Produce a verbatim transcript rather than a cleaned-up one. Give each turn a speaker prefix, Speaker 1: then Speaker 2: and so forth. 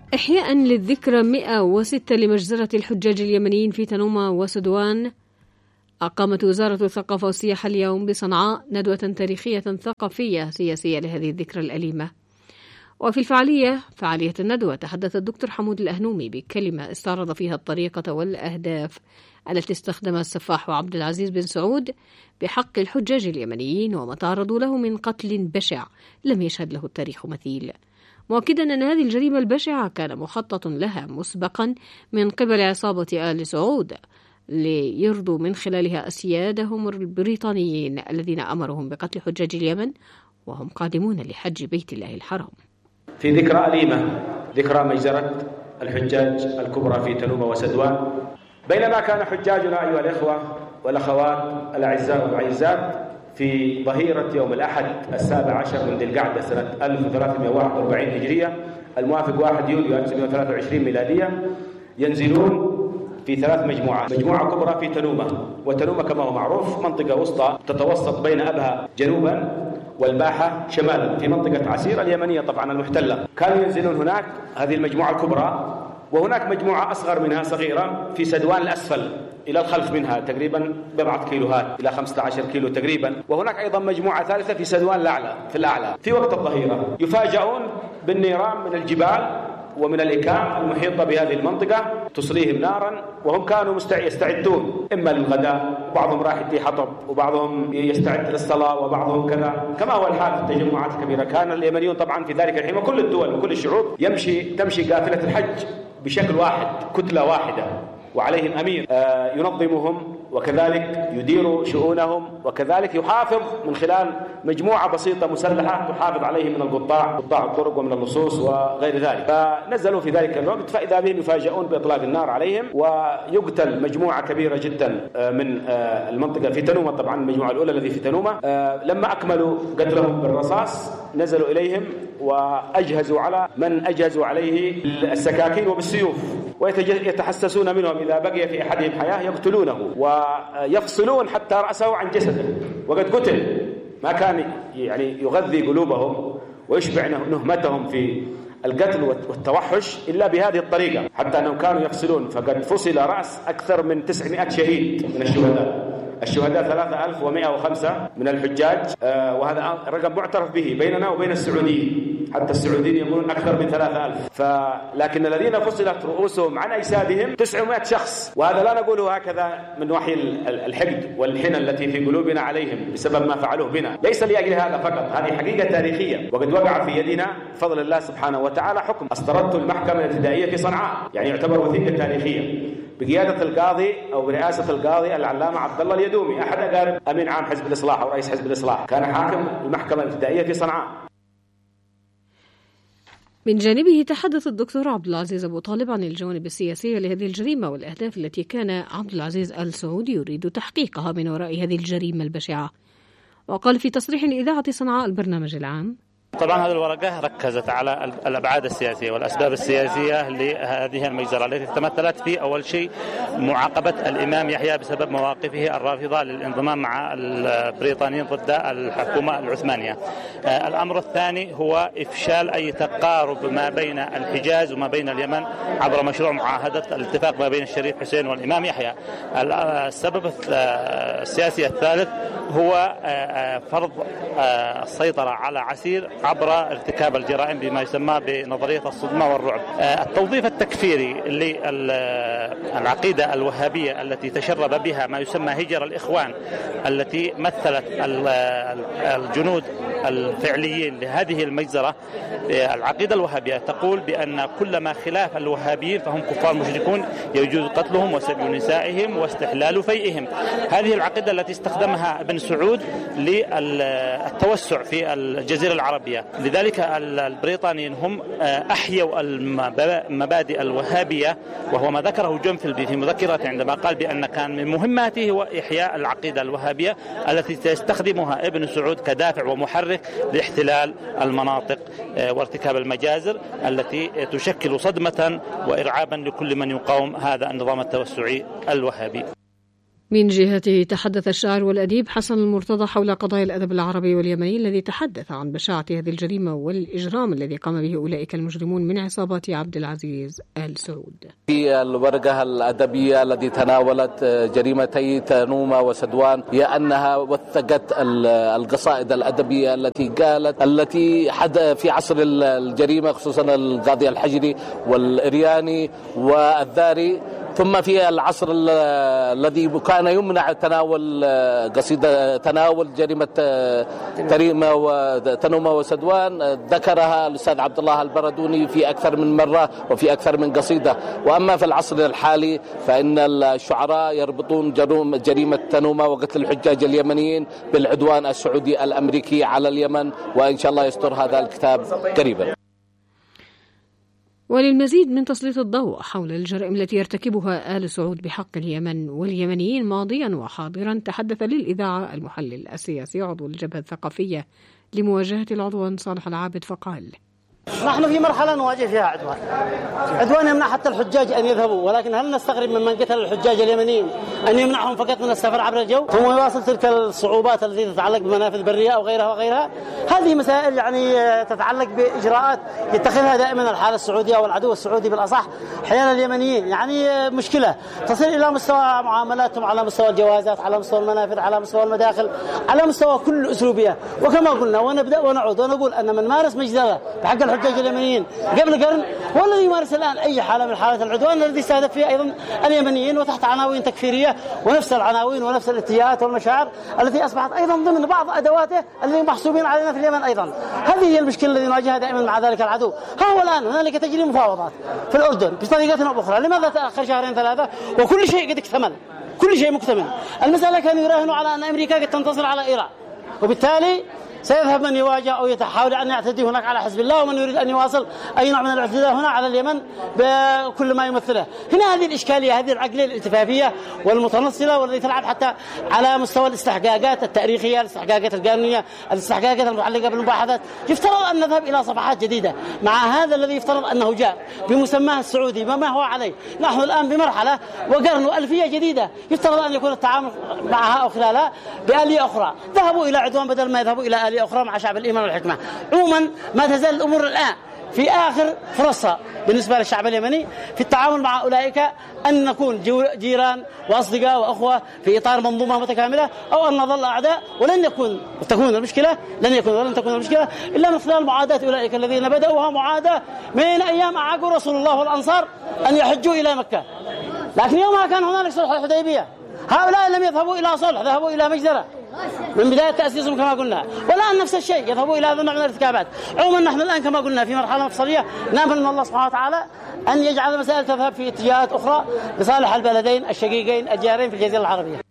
Speaker 1: إحياء للذكرى مئة وستة لمجزرة الحجاج اليمنيين في تنومة وسدوان، أقامت وزارة الثقافة والسياحة اليوم بصنعاء ندوة تاريخية ثقافية سياسية لهذه الذكرى الأليمة. وفي الفعالية فعالية الندوة تحدث الدكتور حمود الأهنومي بكلمة استعرض فيها الطريقة والأهداف التي استخدمها السفاح عبد العزيز بن سعود بحق الحجاج اليمنيين وما تعرضوا له من قتل بشع لم يشهد له التاريخ مثيل، مؤكدا أن هذه الجريمة البشعة كان مخطط لها مسبقا من قبل عصابة آل سعود ليرضوا من خلالها أسيادهم البريطانيين الذين أمرهم بقتل حجاج اليمن وهم قادمون لحج بيت الله الحرام.
Speaker 2: في ذكرى أليمة، ذكرى مجزرة الحجاج الكبرى في تنومة وسدوان، بينما كان حجاجنا أيها الإخوة والأخوات الأعزاء والأعزات في ظهيرة يوم الأحد السابع عشر من ذي القعدة سنة ألف وثلاثمائة وواحد وأربعين هجرية الموافق واحد يوليو ألف وتسعمائة وثلاثة وعشرين ميلادية، ينزلون في ثلاث مجموعات. مجموعة كبرى في تنومة، وتنومة كما هو معروف منطقة وسطى تتوسط بين أبها جنوبا والباحة شمالا في منطقة عسير اليمنية طبعا المحتلة. كانوا ينزلون هناك هذه المجموعة الكبرى، وهناك مجموعة أصغر منها صغيرة في سدوان الأسفل إلى الخلف منها تقريبا بضعة كيلوهات إلى خمسة عشر كيلو تقريبا، وهناك أيضا مجموعة ثالثة في سدوان الأعلى في الأعلى. في وقت الظهيرة يفاجؤون بالنيران من الجبال ومن الإكام المحيطة بهذه المنطقة تصليهم نارا، وهم كانوا يستعدون إما للغداء، وبعضهم راح يدي حطب، وبعضهم يستعد للصلاة، وبعضهم كذا، كما هو الحال في التجمعات الكبيرة. كان اليمنيون طبعا في ذلك الحين وكل الدول وكل الشعوب يمشي تمشي قافلة الحج بشكل واحد، كتلة واحدة، وعليهم أمير ينظمهم وكذلك يدير شؤونهم، وكذلك يحافظ من خلال مجموعة بسيطة مسلحة تحافظ عليهم من القطاع قطاع الطرق ومن اللصوص وغير ذلك. فنزلوا في ذلك الوقت فإذا بهم يفاجئون بإطلاق النار عليهم، ويقتل مجموعة كبيرة جدا من المنطقة في تنومة. طبعا المجموعة الأولى الذي في تنومة لما أكملوا قتلهم بالرصاص نزلوا إليهم وأجهزوا على من أجهزوا عليه السكاكين وبالسيوف، ويتحسسون منهم إذا بقي في أحدهم حياة يقتلونه ويفصلون حتى رأسه عن جسده، وقد قتل. ما كان يعني يغذي قلوبهم ويشبع نهمتهم في القتل والتوحش إلا بهذه الطريقة، حتى أنهم كانوا يفصلون. فقد فصل رأس أكثر من تسعمائة شهيد من الشهداء. الشهداء ثلاثة آلاف ومائة وخمسة من الحجاج، آه وهذا رقم معترف به بيننا وبين السعوديين، حتى السعوديين يقولون أكثر من ثلاثة آلاف. فلكن الذين فصلت رؤوسهم عن أجسادهم تسعمائة شخص، وهذا لا نقوله هكذا من وحي الحقد والحنة التي في قلوبنا عليهم بسبب ما فعلوه بنا، ليس لأجل هذا فقط، هذه حقيقة تاريخية وقد وقع في يدنا بفضل الله سبحانه وتعالى حكم أصدرته المحكمة الابتدائية في صنعاء، يعني يعتبر وثيقة تاريخية بقيادة القاضي أو برئاسة القاضي العلامة عبد الله اليدومي، أحد أقارب أمين عام حزب الإصلاح أو رئيس حزب الإصلاح، كان حاكم المحكمة الابتدائية في صنعاء.
Speaker 1: من جانبه تحدث الدكتور عبد العزيز أبو طالب عن الجوانب السياسية لهذه الجريمة والأهداف التي كان عبد العزيز آل سعود يريد تحقيقها من وراء هذه الجريمة البشعة. وقال في تصريح لإذاعة صنعاء البرنامج العام:
Speaker 3: طبعا هذه الورقة ركزت على الأبعاد السياسية والأسباب السياسية لهذه المجزرة التي تمثلت في أول شيء معاقبة الإمام يحيى بسبب مواقفه الرافضة للانضمام مع البريطانيين ضد الحكومة العثمانية. الأمر الثاني هو إفشال أي تقارب ما بين الحجاز وما بين اليمن عبر مشروع معاهدة الاتفاق ما بين الشريف حسين والإمام يحيى. السبب السياسي الثالث هو فرض السيطرة على عسير عبر ارتكاب الجرائم بما يسمى بنظرية الصدمة والرعب. التوظيف التكفيري للعقيدة الوهابية التي تشرب بها ما يسمى هجر الإخوان التي مثلت الجنود الفعليين لهذه المجزرة. العقيدة الوهابية تقول بأن كل ما خلاف الوهابيين فهم كفار مشركون يجوز قتلهم وسبي نسائهم واستحلال فيئهم. هذه العقيدة التي استخدمها ابن سعود للتوسع في الجزيرة العربية. لذلك البريطانيين هم أحيوا المبادئ الوهابية، وهو ما ذكره جونفيلد في مذكرته عندما قال بأن كان من مهماته هو إحياء العقيدة الوهابية التي تستخدمها ابن سعود كدافع ومحرك لاحتلال المناطق وارتكاب المجازر التي تشكل صدمة وإرعابا لكل من يقاوم هذا النظام التوسعي الوهابي.
Speaker 1: من جهته تحدث الشاعر والأديب حسن المرتضى حول قضايا الأدب العربي واليمني الذي تحدث عن بشاعة هذه الجريمة والإجرام الذي قام به أولئك المجرمون من عصابات عبد العزيز آل سعود.
Speaker 4: في الورقة الأدبية التي تناولت جريمتي تنومة وسدوان هي أنها وثقت القصائد الأدبية التي قالت التي حد في عصر الجريمة خصوصا القاضي الحجري والإرياني والذاري، ثم في العصر الذي كان يمنع تناول قصيدة تناول جريمة تريمة وتنومة وسدوان ذكرها الأستاذ عبد الله البردوني في أكثر من مرة وفي أكثر من قصيدة. وأما في العصر الحالي فإن الشعراء يربطون جريمة تنومة وقتل الحجاج اليمنيين بالعدوان السعودي الأمريكي على اليمن، وإن شاء الله يستر هذا الكتاب قريبا.
Speaker 1: وللمزيد من تسليط الضوء حول الجرائم التي يرتكبها آل سعود بحق اليمن واليمنيين ماضيا وحاضرا، تحدث للإذاعة المحلل السياسي عضو الجبهة الثقافية لمواجهة العدوان صالح العابد فقال:
Speaker 5: نحن في مرحلة نواجه فيها عدوان عدوان يمنع حتى الحجاج أن يذهبوا، ولكن هل نستغرب ممن قتل الحجاج اليمنيين أن يمنعهم فقط من السفر عبر الجو ثم يواصل تلك الصعوبات التي تتعلق بمنافذ برية أو غيرها وغيرها؟ هذه مسائل يعني تتعلق بإجراءات يتخذها دائما الحالة السعودية والعدو السعودي بالأصح حيال اليمنيين، يعني مشكلة تصل إلى مستوى معاملاتهم على مستوى الجوازات، على مستوى المنافذ، على مستوى المداخل، على مستوى كل أسلوبية. وكما قلنا ونبدأ ونعود ونقول أن من مارس مجزرة بحق الحجاج اليمنيين قبل قرن هو الذي يمارس الآن أي حالة من حالات العدوان الذي استهدف فيه أيضا اليمنيين وتحت عناوين تكفيرية ونفس العناوين ونفس الاتجاهات والمشاعر التي أصبحت أيضا ضمن بعض أدواته الذي محسوبين علينا في اليمن أيضا. هذه هي المشكلة التي نواجهها دائما مع ذلك العدو. ها هو الآن هنالك تجري مفاوضات في الأردن بطريقة أو أخرى، لماذا تأخر شهرين ثلاثة وكل شيء قد اكتمل، كل شيء مكتمل؟ المسألة كانوا يراهنوا على أن أمريكا قد تنتصر على إيران، وبالتالي سيذهب من يواجه أو يحاول أن يعتدي هناك على حزب الله، ومن يريد أن يواصل أي نوع من الاعتداء هنا على اليمن بكل ما يمثله. هنا هذه الإشكالية، هذه العقلية الالتفافية والمتنصلة والتي تلعب حتى على مستوى الاستحقاقات التاريخية، الاستحقاقات القانونية، الاستحقاقات المتعلقة بالمباحثات. يفترض أن نذهب إلى صفحات جديدة مع هذا الذي يفترض أنه جاء بمسماه السعودي بما هو عليه. نحن الآن بمرحلة وقرن وألفية جديدة يفترض أن يكون التعامل معها أو خلالها بآلية أخرى. ذهبوا إلى عدوان بدل ما يذهبوا إلى آلية أخرى مع شعب الإيمان والحكمة. عموما ما تزال الأمور الآن في آخر فرصة بالنسبة للشعب اليمني في التعامل مع أولئك أن نكون جيران وأصدقاء وأخوة في إطار منظومة متكاملة، أو أن نظل أعداء. ولن يكون تكون المشكلة لن يكون ولن تكون المشكلة إلا من خلال معاداة أولئك الذين بدأوها معاداة من أيام أعاقوا رسول الله والأنصار أن يحجوا إلى مكة، لكن يومها كان هنالك صلح الحديبية. هؤلاء لم يذهبوا إلى صلح، ذهبوا إلى مجزرة من بداية تأسيسهم كما قلنا، والآن نفس الشيء يذهبوا إلى هذا النوع من الارتكابات. عموما نحن الآن كما قلنا في مرحلة مفصلية، نأمل من الله سبحانه وتعالى أن يجعل المسائل تذهب في اتجاهات أخرى لصالح البلدين الشقيقين الجارين في الجزيرة العربية.